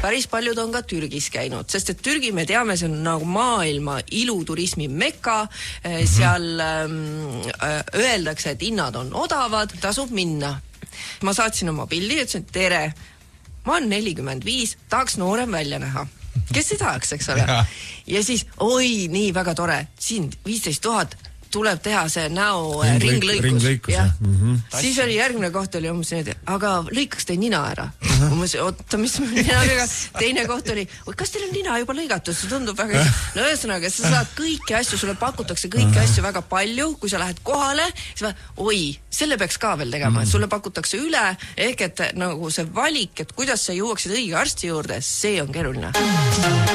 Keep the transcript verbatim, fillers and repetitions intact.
päris paljud on ka Türgis käinud, sest et Türgi, me teame, see on nagu maailma iluturismi mekka, seal ähm, öeldakse, et hinnad on odavad, tasub minna. Ma saatsin oma pildi ja ütlesin, tere, ma olen nelikümmend viis, tahaks noorem välja näha. Kes ei tahaks, eks ole? Ja, ja siis, oi, nii väga tore, siin viisteist tuhat tuleb teha see näo Ring, ringlõikus. ringlõikus ja. Mm-hmm. Siis oli järgmine koht, oli umbes nii, aga lõikaks teie nina ära. Umbes, oota, mis nina ära? Teine koht oli, kas teil on nina juba lõigatud? See tundub väga... No ühesõnaga, sa saad kõiki asju, sulle pakutakse kõiki asju väga palju, kui sa lähed kohale, siis va, oi, selle peaks ka veel tegema, et sulle pakutakse üle, ehk et nagu see valik, et kuidas sa jõuaksid õige arsti juurde, see on keeruline.